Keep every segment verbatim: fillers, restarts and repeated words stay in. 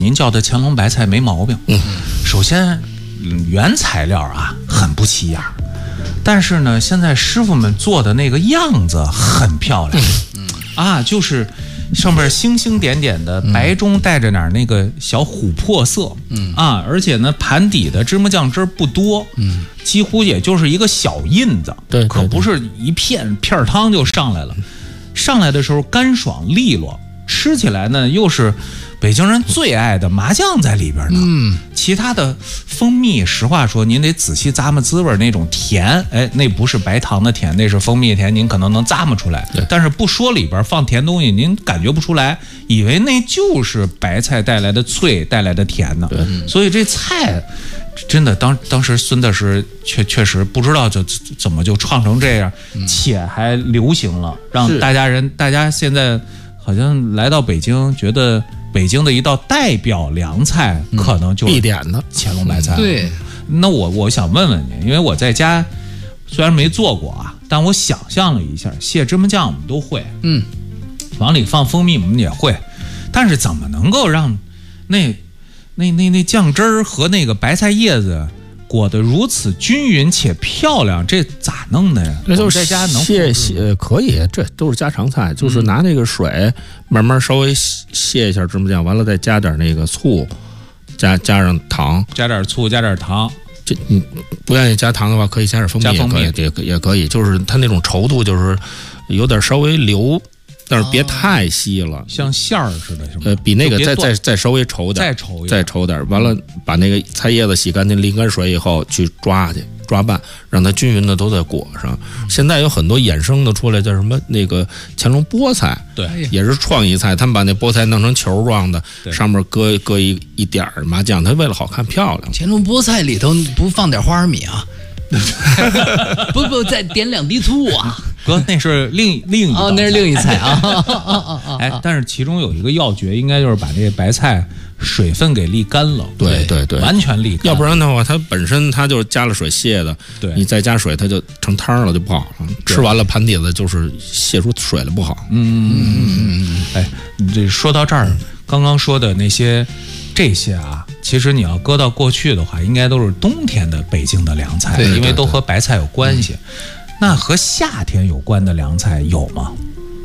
您叫的乾隆白菜没毛病。嗯，首先原材料啊很不起眼，但是呢，现在师傅们做的那个样子很漂亮。嗯啊，就是上面星星点点的，白中带着点那个小琥珀色。嗯啊，而且呢，盘底的芝麻酱汁不多。嗯，几乎也就是一个小印子。 对， 可不是一片片汤就上来了。上来的时候干爽利落，吃起来呢又是北京人最爱的麻酱在里边呢。嗯，其他的蜂蜜，实话说，您得仔细咂摸滋味，那种甜，哎，那不是白糖的甜，那是蜂蜜甜，您可能能咂摸出来。但是不说里边放甜东西，您感觉不出来，以为那就是白菜带来的脆带来的甜呢。所以这菜真的当当时孙大师确确实不知道就怎么就创成这样，嗯、且还流行了，让大家人大家现在好像来到北京，觉得北京的一道代表凉菜，嗯、可能就是必点的乾隆白菜。 嗯、对， 那我我想问问你，因为我在家虽然没做过啊，但我想象了一下，卸芝麻酱我们都会，嗯，往里放蜂蜜我们也会，但是怎么能够让那那那那酱汁儿和那个白菜叶子裹得如此均匀且漂亮，这咋弄的呀？ 这就是在家能卸卸可以，这都是家常菜，就是拿那个水慢慢稍微卸一下芝麻酱，完了再加点那个醋，加加上糖， 加点醋，加点糖。 这你不愿意加糖的话，可以加点蜂蜜，也可以，也也可以，就是它那种稠度就是有点稍微流。但是别太稀了， 像馅儿似的，是吗？ 呃，比那个再再再稍微稠点， 再稠再稠点，完了把那个菜叶子洗干净，淋干水以后去抓去抓拌，让它均匀的都在裹上。现在有很多衍生的出来，叫什么那个乾隆菠菜， 对， 也是创意菜。他们把那菠菜弄成球状的，上面搁搁一一点麻酱，它为了好看漂亮。 乾隆菠菜里头不放点花生米啊？不不，再点两滴醋啊！ 哥，那是另另一道菜哦，那是另一菜啊！啊啊哎，但是其中有一个要诀，应该就是把这个白菜水分给沥干了。 对对对， 完全沥干， 要不然的话，它本身它就是加了水卸的。对，你再加水，它就成汤了，就不好了。吃完了盘底子就是泄出水了，不好。 嗯嗯嗯嗯。哎，这说到这儿，刚刚说的那些这些啊，其实你要搁到过去的话，应该都是冬天的北京的凉菜，因为都和白菜有关系。那和夏天有关的凉菜有吗？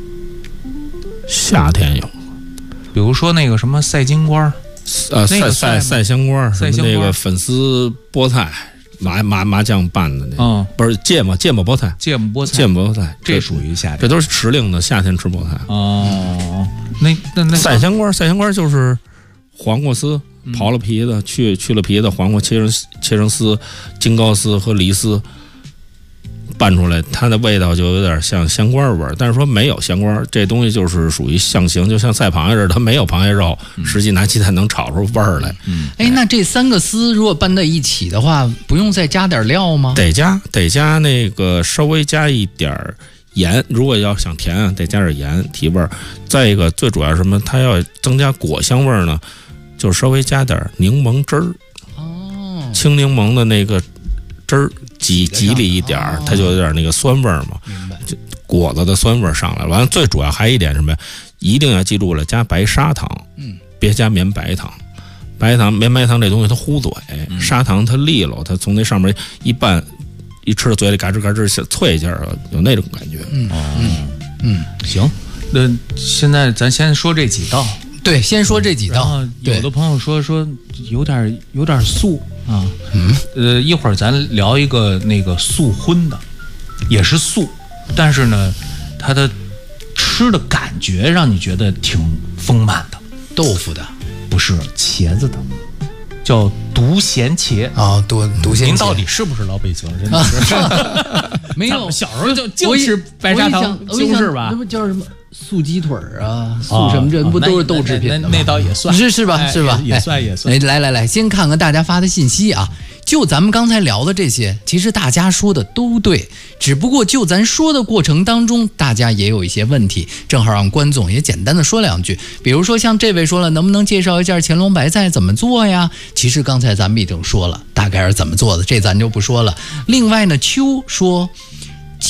夏天有， 比如说那个什么赛金瓜， 呃，赛赛赛香瓜， 赛香瓜那个粉丝菠菜，麻麻麻酱拌的那个，嗯，不是芥末芥末菠菜， 芥末菠菜， 芥末菠菜， 这属于夏天， 这都是时令的夏天吃菠菜。 哦，那那那赛香瓜，赛香瓜就是黄瓜丝。刨了皮的，去去了皮的黄瓜切成切成丝，京膏丝和梨丝拌出来，它的味道就有点像香瓜味儿。但是说没有香瓜，这东西就是属于象形，就像赛螃蟹似的，它没有螃蟹肉，实际拿鸡蛋能炒出味儿来。 嗯，哎，那这三个丝如果拌在一起的话，不用再加点料吗？ 得加，得加那个稍微加一点盐，如果要想甜啊，得加点盐提味儿。再一个，最主要是什么？它要增加果香味儿呢。就稍微加点柠檬汁儿，哦，青柠檬的那个汁儿挤挤里一点儿，它就有点那个酸味儿嘛，明白？就果子的酸味儿上来了。完了，最主要还有一点什么呀？一定要记住了，加白砂糖，嗯，别加绵白糖。白糖、绵白糖这东西它糊嘴，嗯、砂糖它利落，它从那上面一拌，一吃到嘴里嘎吱嘎吱脆劲儿，有那种感觉。 嗯嗯嗯，行，那现在咱先说这几道。 对，先说这几道。 有的朋友说说有点有点素啊，嗯，呃，一会儿咱聊一个那个素荤的，也是素，但是呢，它的吃的感觉让你觉得挺丰满的。 豆腐的， 不是茄子的，叫独咸茄啊，独独咸茄。 您到底是不是老北京人？真的是没有， 小时候就就吃白砂糖西红柿吧？ 那不叫什么？素鸡腿啊，素什么这不都是豆制品的吗？ 那倒也算是是吧？是吧？ 也算也算。 来来来，先看看大家发的信息啊。就咱们刚才聊的这些，其实大家说的都对，只不过就咱说的过程当中，大家也有一些问题，正好让关总也简单的说两句。比如说像这位说了，能不能介绍一下乾隆白菜怎么做呀？其实刚才咱们已经说了，大概是怎么做的，这咱就不说了。另外呢，秋说